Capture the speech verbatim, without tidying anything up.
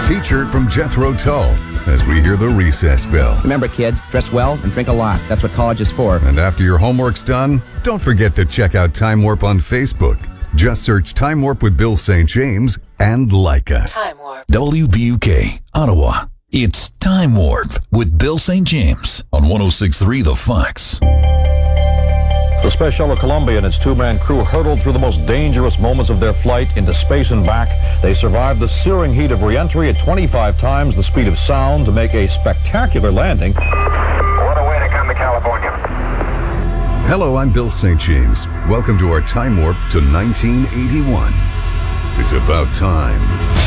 T-shirt from Jethro Tull as we hear the recess bell. Remember, kids, dress well and drink a lot. That's what college is for. And after your homework's done, don't forget to check out Time Warp on Facebook. Just search Time Warp with Bill Saint James and like us. Time Warp. W B U K, Ottawa. It's Time Warp with Bill Saint James on one oh six point three The Fox. The Space Shuttle Columbia and its two-man crew hurtled through the most dangerous moments of their flight into space and back. They survived the searing heat of re-entry at twenty-five times the speed of sound to make a spectacular landing. What a way to come to California. Hello, I'm Bill Saint James. Welcome to our Time Warp to nineteen eighty-one. It's about time.